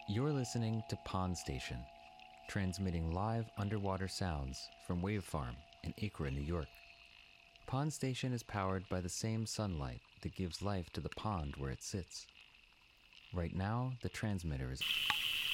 You're listening to Pond Station, transmitting live underwater sounds from Wave Farm in Acra, New York. Pond Station is powered by the same sunlight that gives life to the pond where it sits. Right now, the transmitter is